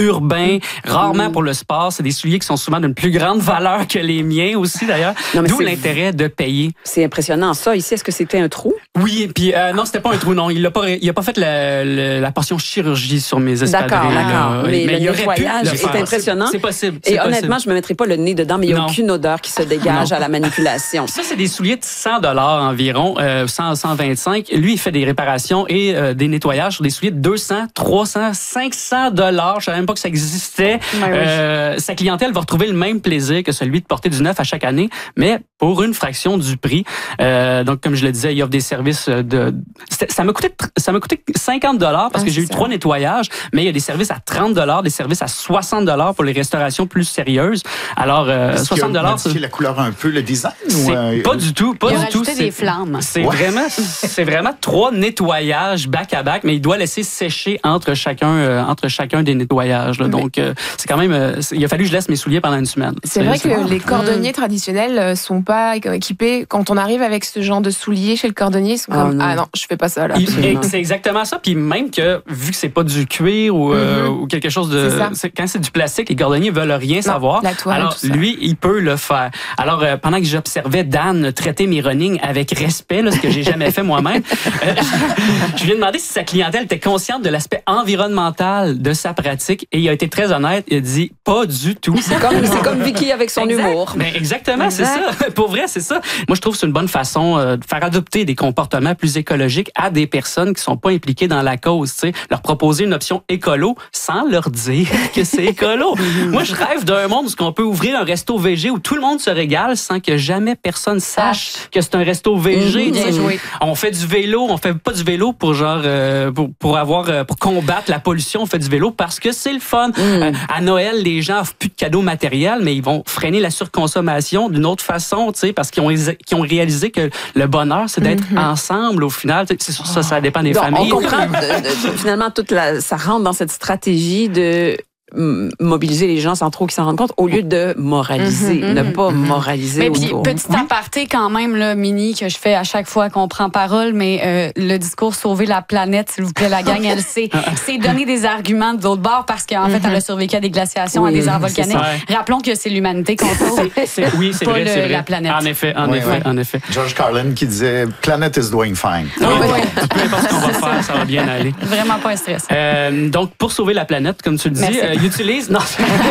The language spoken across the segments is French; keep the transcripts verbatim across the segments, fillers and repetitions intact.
urbains, rarement mmh. pour le sport. C'est des souliers qui sont souvent d'une plus grande valeur que les miens aussi, d'ailleurs. D'où l'intérêt de payer. C'est impressionnant. Ça, ici, est-ce que c'était un trou? Oui, puis euh, non, c'était pas un trou, non. Il a pas, il a pas fait la, la, la portion chirurgie sur mes espadrilles. D'accord, d'accord. Mais, mais le il nettoyage aurait pu est impressionnant. C'est possible. Et possible. honnêtement, je me mettrais pas le nez dedans, mais il n'y a non. aucune odeur qui se dégage non. à la manipulation. Ça, c'est des souliers de cent dollars environ, euh, cent, cent vingt-cinq. Lui, il fait des réparations et euh, des nettoyages sur des souliers de deux cents, trois cents, cinq cents dollars. Je savais même pas que ça existait. Ouais, euh, oui. Sa clientèle va retrouver le même plaisir que celui de porter du neuf à chaque année, mais pour une fraction du prix. Euh, donc, comme je le disais, il offre des services de... Ça m'a coûté, ça m'a coûté cinquante dollars parce ah, que j'ai eu ça. trois nettoyages, mais il y a des services à trente dollars, des services à soixante dollars pour les restaurations plus sérieuses. Alors, euh, soixante dollars... C'est la couleur un peu, le design? Ou euh... Pas du tout, pas il du a tout. C'est des flammes. C'est ouais. vraiment, c'est vraiment trois nettoyages back-à-back, mais il doit laisser sécher entre chacun, euh, entre chacun des nettoyages. Là. Donc, euh, c'est quand même... Euh, il a fallu que je laisse mes souliers pendant une semaine. C'est, c'est vrai c'est que bon. les cordonniers mmh. traditionnels sont pas équipés. Quand on arrive avec ce genre de souliers chez le cordonnier, ils sont oh, comme, non. ah non, je fais pas ça là. Il, c'est exactement ça. Puis même que, vu que c'est pas du cuir ou, euh, mm-hmm. ou quelque chose de... C'est c'est, quand c'est du plastique, les cordonniers veulent rien non, savoir. La toile, alors, lui, il peut le faire. Alors, euh, pendant que j'observais Dan traiter mes runnings avec respect, là, ce que j'ai jamais fait moi-même, euh, je lui ai demandé si sa clientèle était consciente de l'aspect environnemental de sa pratique et il a été très honnête. Il a dit, pas du tout. C'est comme, c'est comme Vicky avec son exact. humour. Ben, exactement, exact. c'est ça. Pour vrai, c'est ça. Moi, je trouve que c'est une bonne façon euh, de faire adopter des comportements plus écologiques à des personnes qui sont pas impliquées dans la cause, tu sais, leur proposer une option écolo sans leur dire que c'est écolo. Moi, je rêve d'un monde où on peut ouvrir un resto végé où tout le monde se régale sans que jamais personne sache que c'est un resto végé. Mmh, on fait du vélo, on fait pas du vélo pour genre euh, pour, pour avoir euh, pour combattre la pollution, on fait du vélo parce que c'est le fun. Mmh. Euh, à Noël, les gens offrent plus de cadeaux matériels, mais ils vont freiner la surconsommation d'une autre façon, tu sais, parce qu'ils ont qu'ils ont réalisé que le bonheur, c'est d'être mmh. ensemble au final. C'est sûr, ça, ça dépend des Donc, familles. On comprend, de, de, finalement, toute la, ça rentre dans cette stratégie de mobiliser les gens sans trop qu'ils s'en rendent compte, au lieu de moraliser, mm-hmm, ne pas mm-hmm. moraliser. Mais puis, autour. petit oui. aparté quand même, là, Mini, que je fais à chaque fois qu'on prend parole, mais euh, le discours « Sauver la planète », s'il vous plaît, la gang, elle sait, c'est donner des arguments de l'autre bord parce qu'en mm-hmm. fait, elle a survécu à des glaciations, oui, à des airs volcaniques. Rappelons que c'est l'humanité qu'on sauve, c'est, c'est, oui, c'est pas vrai, le, c'est vrai. la planète. En effet, en oui, effet, oui. en effet. George Carlin qui disait « Planet is doing fine ». Oui, oui. oui. Peu importe ce qu'on va faire, ça va bien aller. Vraiment pas un stress. Euh, donc, pour sauver la planète, comme tu le dis, euh, il utilise... Non,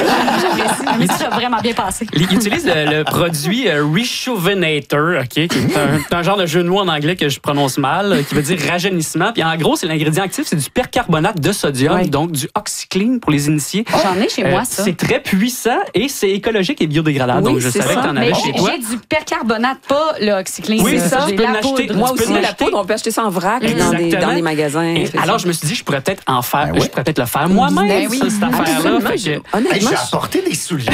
mais ça a vraiment bien passé. Il utilise le, le produit euh, Reshovenator, OK, qui est un, un genre de jeu de mots en anglais que je prononce mal, qui veut dire rajeunissement. Puis en gros, c'est l'ingrédient actif, c'est du percarbonate de sodium, oui. donc du OxyClean pour les initiés. Oh, j'en ai chez euh, moi, ça. C'est très puissant et c'est écologique et biodégradable. Oui, donc je savais ça. que t'en avais mais chez j'ai, toi. J'ai du percarbonate, pas le OxyClean. Oui, c'est ça. ça. Tu peux l'acheter. Moi aussi, la poudre, on peut acheter ça en vrac dans des, dans les magasins. Et alors, je me suis dit, je pourrais peut-être en faire, ben oui. je pourrais peut-être le faire moi-même, ben oui. ça, cette affaire-là. Hey, j'ai apporté des souliers.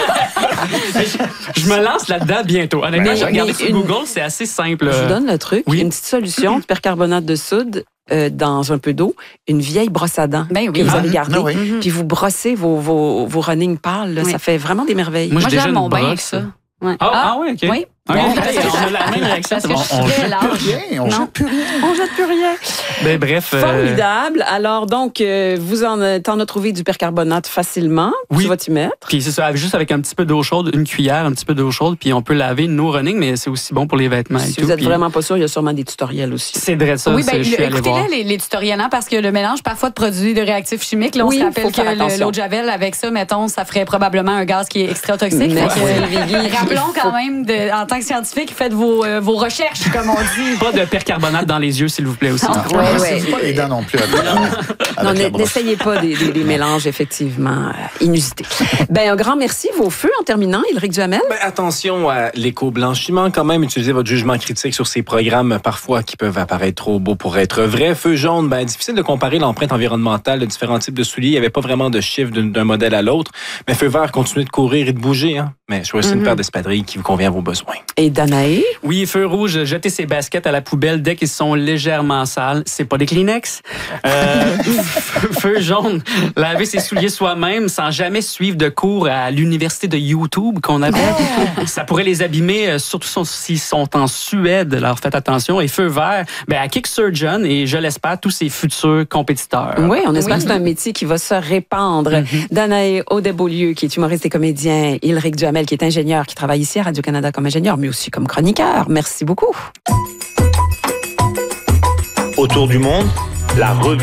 je, je me lance là-dedans bientôt. Honnêtement, j'ai regardé sur une... Google, c'est assez simple. Je vous donne le truc. Oui. Une petite solution, du percarbonate de soude euh, dans un peu d'eau, une vieille brosse à dents ben oui. que vous avez gardée, ah, oui. puis vous brossez vos, vos, vos running pâles. Oui. Ça fait vraiment des merveilles. Moi, Moi j'ai j'aime mon bain avec ça. Ouais. Ah, ah oui, OK. Oui. Okay. Bon, hey, on a la même réaction. Parce que bon, je on jette plus rien. On jette plus rien. On jette plus rien. Ben, bref. Formidable. Euh... Alors, donc, euh, vous en, t'en as trouvé du percarbonate facilement. Oui. Tu vas t'y mettre. Puis c'est ça, juste avec un petit peu d'eau chaude, une cuillère, un petit peu d'eau chaude, puis on peut laver nos running, mais c'est aussi bon pour les vêtements. Si et vous tout, êtes puis... vraiment pas sûr, il y a sûrement des tutoriels aussi. C'est vrai ça. Oui, ben, je suis allé voir. écoutez-les, les, les tutoriels, hein, parce que le mélange parfois de produits de réactifs chimiques, là, on oui, se rappelle que le, l'eau de Javel, avec ça, mettons, ça ferait probablement un gaz qui est extra toxique. Merci, que, rappelons quand même, de, en tant que scientifique, faites vos, euh, vos recherches, comme on dit. Pas de percarbonate dans les yeux, s'il vous plaît, aussi. Non, ouais, ouais. Pas les dents non plus. Non, n'essayez pas des, des, des mélanges, effectivement, euh, inusités. Ben, un grand merci. Vos feux, en terminant, Éric Duhamel. Ben, attention à l'éco-blanchiment, quand même. Utilisez votre jugement critique sur ces programmes, parfois, qui peuvent apparaître trop beaux pour être vrais. Feu jaune, ben, difficile de comparer l'empreinte environnementale de différents types de souliers. Il n'y avait pas vraiment de chiffre d'un, d'un modèle à l'autre. Mais feu vert, continuez de courir et de bouger, hein. Mais choisissez mm-hmm. une paire d'espadrilles qui vous convient à vos besoins. Et Danae? Oui, feu rouge, jeter ses baskets à la poubelle dès qu'ils sont légèrement sales. C'est pas des Kleenex. Euh, feu jaune, laver ses souliers soi-même sans jamais suivre de cours à l'université de YouTube qu'on avait. Ça pourrait les abîmer, surtout s'ils sont en Suède. Alors faites attention. Et feu vert, ben, à Kick Surgeon et je l'espère tous ses futurs compétiteurs. Oui, on espère Oui. que c'est un métier qui va se répandre. Mm-hmm. Danae Audet-Beaulieu, qui est humoriste et comédien. Ilric Duhamel, qui est ingénieur, qui travaille ici à Radio-Canada comme ingénieur, mais aussi comme chroniqueur. Merci beaucoup. Autour du monde, la revue